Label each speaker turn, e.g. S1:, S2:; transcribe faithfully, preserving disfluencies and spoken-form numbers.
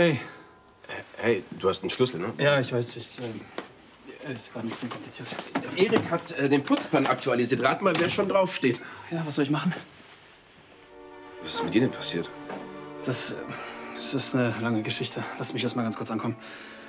S1: Hey.
S2: Hey, du hast einen Schlüssel, ne?
S1: Ja, ich weiß. Ich, äh, ist gerade ein bisschen kompliziert.
S2: Erik hat äh, den Putzplan aktualisiert. Rat mal, wer schon draufsteht.
S1: Ja, was soll ich machen?
S2: Was ist mit dir denn passiert?
S1: Das, das ist eine lange Geschichte. Lass mich erst mal ganz kurz ankommen.